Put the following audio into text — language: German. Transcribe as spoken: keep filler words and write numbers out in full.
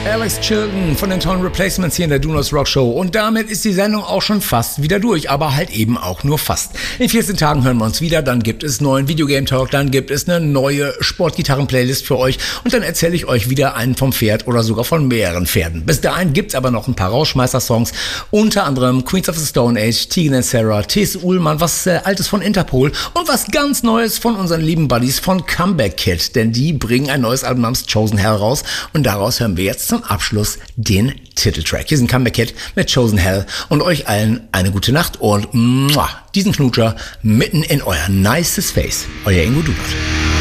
Alex Chilton von den Tone Replacements hier in der Do Not Rock Show. Und damit ist die Sendung auch schon fast wieder durch, aber halt eben auch nur fast. In vierzehn Tagen hören wir uns wieder, dann gibt es neuen Videogame Talk, dann gibt es eine neue Sportgitarren-Playlist für euch und dann erzähle ich euch wieder einen vom Pferd oder sogar von mehreren Pferden. Bis dahin gibt's aber noch ein paar Rauschmeister-Songs, unter anderem Queens of the Stone Age, Tegan and Sarah, T S. Ullmann, was äh, Altes von Interpol und was ganz Neues von unseren lieben Buddies von Comeback Kid, denn die bringen ein neues Album namens Chosen Hell raus und daraus hören wir jetzt zum Abschluss den Titeltrack. Hier sind Comeback Kid mit Chosen Hell und euch allen eine gute Nacht und muah, diesen Knutscher mitten in euer nices Face. Euer Ingo Dubert.